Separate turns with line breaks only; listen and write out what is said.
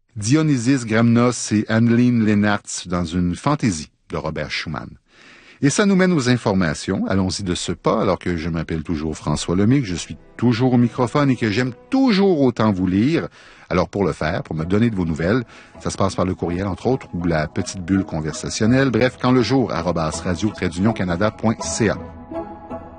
Dionysis Gramnos et Anneline Lennartz dans une fantaisie de Robert Schumann. Et ça nous mène aux informations. Allons-y de ce pas, alors que je m'appelle toujours François Lemay, que je suis toujours au microphone et que j'aime toujours autant vous lire. Alors pour le faire, pour me donner de vos nouvelles, ça se passe par le courriel, entre autres, ou la petite bulle conversationnelle. Bref, quand le jour, @radio-canada.ca.